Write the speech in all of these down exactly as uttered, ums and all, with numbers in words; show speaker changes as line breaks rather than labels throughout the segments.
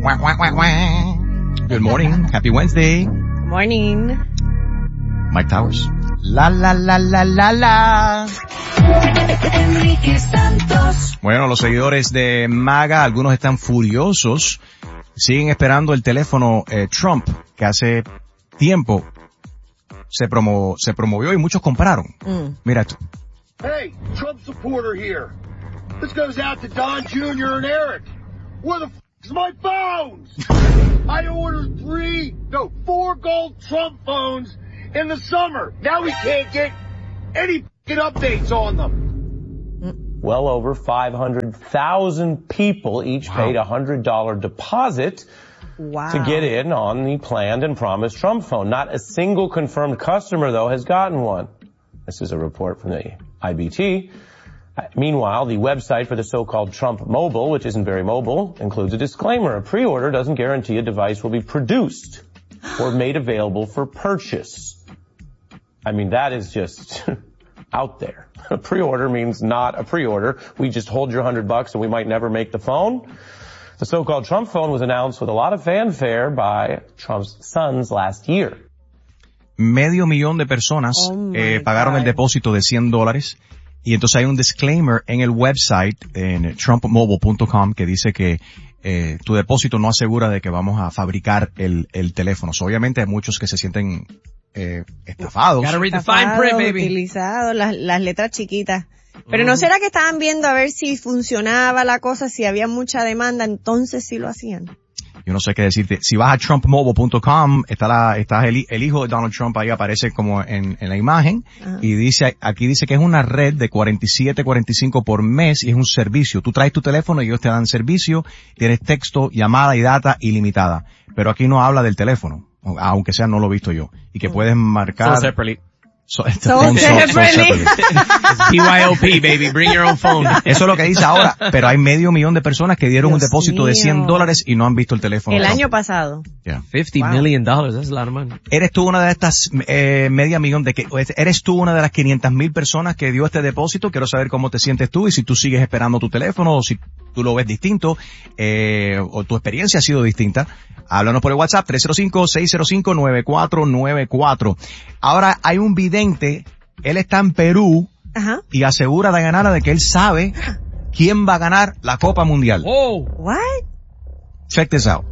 Good morning. Happy Wednesday.
Good morning.
Mike Towers. La, la, la, la, la, la.
Enrique Santos.
Bueno, los seguidores de MAGA, algunos están furiosos. Siguen esperando el teléfono eh, Trump, que hace tiempo se, promo, se promovió y muchos compraron. Mm. Mira esto.
Hey, Trump supporter here. This goes out to Don Junior and Eric. Where the f*** is my phones? I ordered three, no, four gold Trump phones in the summer. Now we can't get any f***ing updates on them.
Well over five hundred thousand people each wow. paid a one hundred dollars deposit wow. to get in on the planned and promised Trump phone. Not a single confirmed customer, though, has gotten one. This is a report from the I B T. Meanwhile, the website for the so-called Trump Mobile, which isn't very mobile, includes a disclaimer. A pre-order doesn't guarantee a device will be produced or made available for purchase. I mean, that is just out there. A pre-order means not a pre-order. We just hold your hundred bucks and we might never make the phone. The so-called Trump phone was announced with a lot of fanfare by Trump's sons last year.
Medio millón de personas oh eh, pagaron God. el depósito de cien dólares. Y entonces hay un disclaimer en el website, en trump mobile punto com, que dice que eh, tu depósito no asegura de que vamos a fabricar el, el teléfono. So, obviamente hay muchos que se sienten eh, estafados.
Gotta read the fine print, baby. Utilizados, las, las letras chiquitas. Pero mm. ¿no será que estaban viendo a ver si funcionaba la cosa, si había mucha demanda, entonces sí lo hacían?
Yo no sé qué decirte. Si vas a trump mobile punto com, está la, está el, el hijo de Donald Trump ahí aparece como en, en la imagen. Uh-huh. Y dice, aquí dice que es una red de cuarenta y siete, cuarenta y cinco por mes y es un servicio. Tú traes tu teléfono y ellos te dan servicio, tienes texto, llamada y data ilimitada. Pero aquí no habla del teléfono, aunque sea no lo he visto yo. Y que uh-huh. puedes marcar.
So separately.
So, so, so, so separately.
B Y O P, baby, bring your own phone.
Eso es lo que dice ahora, pero hay medio millón de personas que dieron Dios un depósito mío. de cien dólares y no han visto el teléfono.
El año pasado.
Yeah.
fifty wow. million dollars, that's a lot of money.
¿Eres tú una de estas eh, media millón de que, eres tú una de las quinientas mil personas que dio este depósito? Quiero saber cómo te sientes tú y si tú sigues esperando tu teléfono o si tú lo ves distinto, eh, o tu experiencia ha sido distinta. Háblanos por el WhatsApp, tres cero cinco, seis cero cinco, nueve cuatro nueve cuatro. Ahora hay un vidente, él está en Perú, ajá, y asegura de ganar de que él sabe quién va a ganar la Copa Mundial.
Oh, what?
Check this out.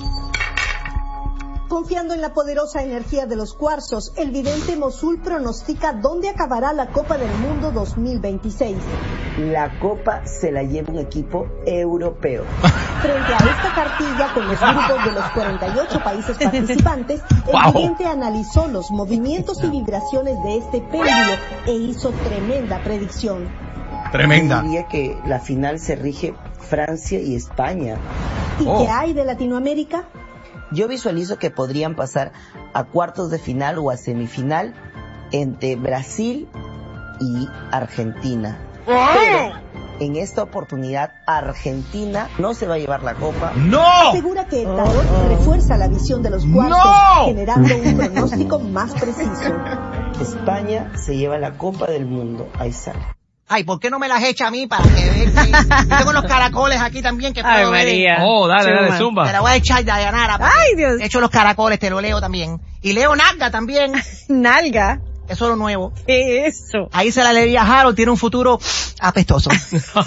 Confiando en la poderosa energía de los cuarzos, el vidente Mosul pronostica dónde acabará la Copa del Mundo dos mil veintiséis.
La Copa se la lleva un equipo europeo.
Frente a esta cartilla con los grupos de los cuarenta y ocho países participantes, el wow. vidente analizó los movimientos y vibraciones de este péndulo e hizo tremenda predicción.
Tremenda.
Yo diría que la final se rige Francia y España.
¿Y oh. qué hay de Latinoamérica?
Yo visualizo que podrían pasar a cuartos de final o a semifinal entre Brasil y Argentina. Pero en esta oportunidad Argentina no se va a llevar la copa.
¡No!
Asegura que el tarot oh, oh. refuerza la visión de los cuartos, ¡no! generando un pronóstico más preciso.
España se lleva la Copa del Mundo. Ahí sale.
Ay, ¿por qué no me las echa a mí para que vean? Tengo unos caracoles aquí también que puedo
Ay,
ver.
María.
Oh, dale, dale, zumba.
Te la voy a echar, Dayanara.
Ay, Dios.
He hecho los caracoles, te lo leo también. Y leo nalga también.
¿Nalga?
Eso es lo nuevo.
¿Qué es eso?
Ahí se la leería a Harold, tiene un futuro apestoso.
Esto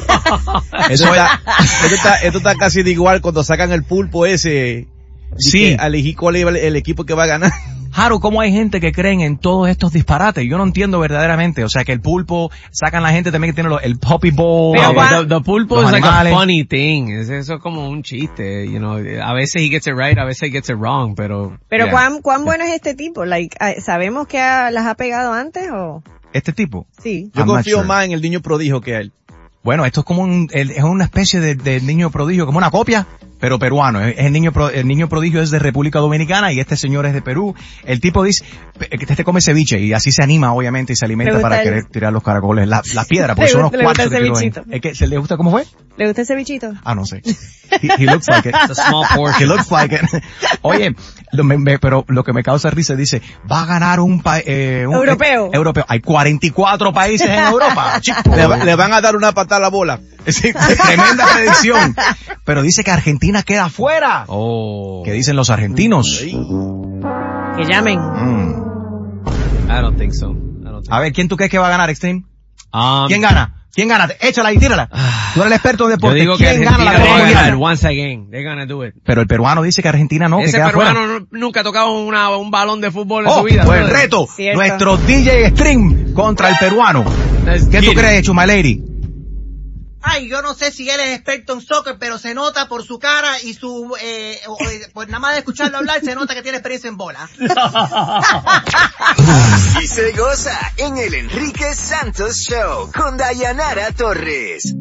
está, esto está, esto está casi de igual cuando sacan el pulpo ese.
Sí.
Elegí cuál es el equipo que va a ganar.
Haru, ¿cómo hay gente que creen en todos estos disparates? Yo no entiendo verdaderamente. O sea, que el pulpo, sacan la gente también que tiene lo, el Puppy Bowl.
Pero uh, the, the pulpo is like a funny thing. Es, eso es como un chiste, you know. A veces he gets it right, a veces he gets it wrong, pero...
Pero
yeah.
¿cuán, cuán bueno es este tipo? Like, ¿sabemos que ha, las ha pegado antes o...?
¿Este tipo?
Sí.
Yo I'm confío sure. más en el niño prodigio que a él.
Bueno, esto es como un, el, es una especie de, de niño prodigio, como una copia, pero peruano. Es el niño, pro, el niño prodigio es de República Dominicana y este señor es de Perú. El tipo dice que este come ceviche y así se anima, obviamente, y se alimenta para el... querer tirar los caracoles, las la piedras, porque son unos cuantos que tiros. ¿Es que se le gusta cómo fue?
¿Le gusta el cevichito?
Ah, no sé. He, he looks like it.
It's a small portion.
He looks like it. Oye, lo, me, me, pero lo que me causa risa dice, va a ganar un país, eh, un,
europeo.
Eh, europeo. Hay cuarenta y cuatro países en Europa, chicos.
Le, le van a dar una patada a la bola.
Sí, tremenda predicción. Pero dice que Argentina Argentina queda fuera.
Oh.
¿Qué dicen los argentinos?
Que llamen.
Mm.
I don't think so. I don't think
A ver, ¿quién tú crees que va a ganar, Extreme?
Um,
¿Quién gana? ¿Quién gana? Échala y tírala. Tú eres el experto en
Yo
deporte.
digo que
¿Quién
Argentina
gana la
va
Copa
a ganar
Mundial?
once again. They're gonna do it.
Pero el peruano dice que Argentina no,
Ese
que queda
peruano
fuera.
no- nunca ha tocado una, un balón de fútbol en
Oh,
su vida.
buen
brother.
reto.
Cierto.
Nuestro D J Extreme contra el peruano.
Let's
¿Qué tú
get it.
crees, Chumalady?
Ay, yo no sé si él es experto en soccer, pero se nota por su cara y su, eh, o- eh, pues nada más de escucharlo hablar, se nota que tiene experiencia en bola.
Y se goza en el Enrique Santos Show con Dayanara Torres.